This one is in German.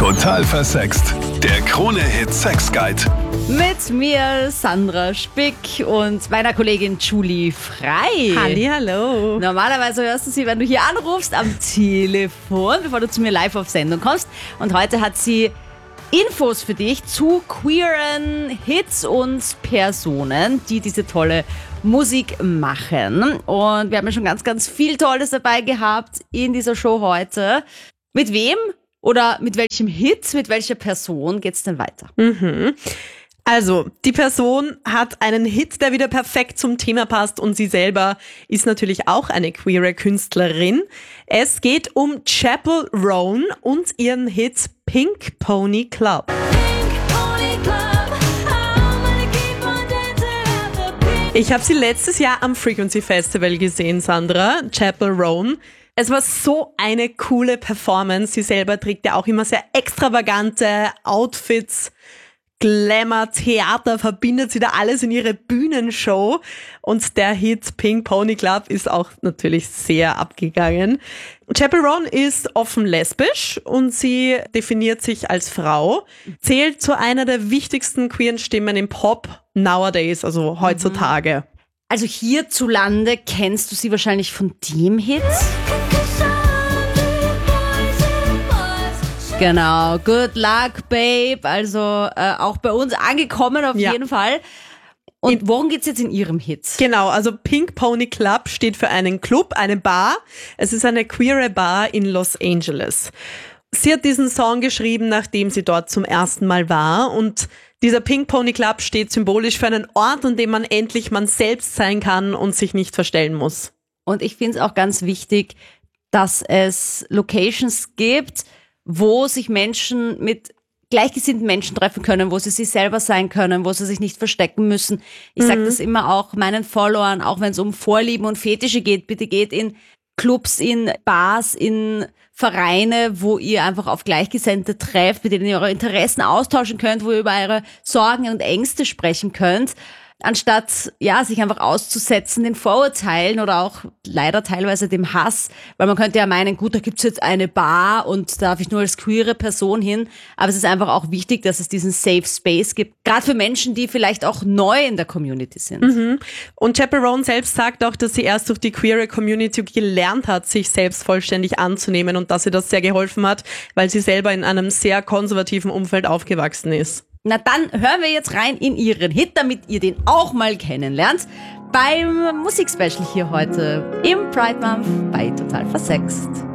Total versext. Der Krone-Hit Sex Guide. Mit mir Sandra Spick und meiner Kollegin Julie Frei. Hallihallo. Normalerweise hörst du sie, wenn du hier anrufst, am Telefon, bevor du zu mir live auf Sendung kommst. Und heute hat sie Infos für dich zu queeren Hits und Personen, die diese tolle Musik machen. Und wir haben ja schon ganz, ganz viel Tolles dabei gehabt in dieser Show heute. Mit wem oder mit welchem Hit, mit welcher Person geht's denn weiter? Also, die Person hat einen Hit, der wieder perfekt zum Thema passt, und sie selber ist natürlich auch eine queere Künstlerin. Es geht um Chappell Roan und ihren Hit Pink Pony Club. Ich habe sie letztes Jahr am Frequency Festival gesehen, Sandra, Chappell Roan. Es war so eine coole Performance. Sie selber trägt ja auch immer sehr extravagante Outfits. Glamour, Theater, verbindet sie da alles in ihre Bühnenshow. Und der Hit Pink Pony Club ist auch natürlich sehr abgegangen. Chappell Roan ist offen lesbisch und sie definiert sich als Frau, zählt zu einer der wichtigsten queeren Stimmen im Pop nowadays, also heutzutage. Also hierzulande kennst du sie wahrscheinlich von dem Hit. Genau, Good Luck Babe, also auch bei uns angekommen auf jeden Fall. Und worum geht's jetzt in ihrem Hit? Genau, also Pink Pony Club steht für einen Club, eine Bar. Es ist eine queere Bar in Los Angeles. Sie hat diesen Song geschrieben, nachdem sie dort zum ersten Mal war, und dieser Pink Pony Club steht symbolisch für einen Ort, an dem man endlich man selbst sein kann und sich nicht verstellen muss. Und ich finde es auch ganz wichtig, dass es Locations gibt, wo sich Menschen mit gleichgesinnten Menschen treffen können, wo sie sich selber sein können, wo sie sich nicht verstecken müssen. Ich sage das immer auch meinen Followern, auch wenn es um Vorlieben und Fetische geht, bitte geht in Clubs, in Bars, in Vereine, wo ihr einfach auf Gleichgesinnte trefft, mit denen ihr eure Interessen austauschen könnt, wo ihr über eure Sorgen und Ängste sprechen könnt, anstatt sich einfach auszusetzen den Vorurteilen oder auch leider teilweise dem Hass, weil man könnte ja meinen, gut, da gibt's jetzt eine Bar und da darf ich nur als queere Person hin, aber es ist einfach auch wichtig, dass es diesen Safe Space gibt, gerade für Menschen, die vielleicht auch neu in der Community sind. Und Chappell Roan selbst sagt auch, dass sie erst durch die queere Community gelernt hat, sich selbst vollständig anzunehmen, und dass ihr das sehr geholfen hat, weil sie selber in einem sehr konservativen Umfeld aufgewachsen ist. Na dann hören wir jetzt rein in ihren Hit, damit ihr den auch mal kennenlernt. Beim Musikspecial hier heute im Pride Month bei Total Versext.